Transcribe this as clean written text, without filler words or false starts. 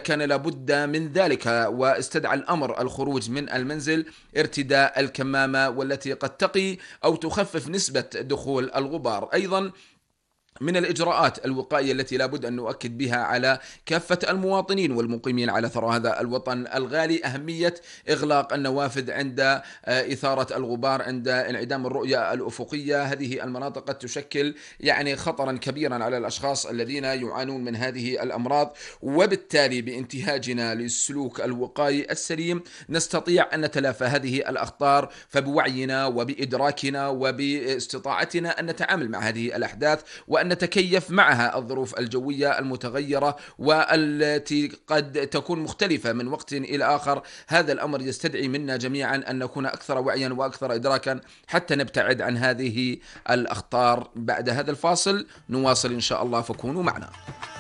كان لابد من ذلك، واستدعى الأمر الخروج من المنزل، ارتداء الكمامة والتي قد تقي أو تخفف نسبة دخول الغبار. أيضا من الإجراءات الوقائية التي لابد أن نؤكد بها على كافة المواطنين والمقيمين على ثرى هذا الوطن الغالي أهمية إغلاق النوافذ عند إثارة الغبار، عند انعدام الرؤية الأفقية. هذه المناطق قد تشكل خطرا كبيرا على الأشخاص الذين يعانون من هذه الأمراض، وبالتالي بانتهاجنا للسلوك الوقائي السليم نستطيع أن نتلافى هذه الأخطار، فبوعينا وبإدراكنا وباستطاعتنا أن نتعامل مع هذه الأحداث وأن نتكيف معها الظروف الجوية المتغيرة والتي قد تكون مختلفة من وقت إلى آخر. هذا الأمر يستدعي منا جميعا أن نكون أكثر وعيا وأكثر إدراكا حتى نبتعد عن هذه الأخطار. بعد هذا الفاصل نواصل إن شاء الله، فكونوا معنا.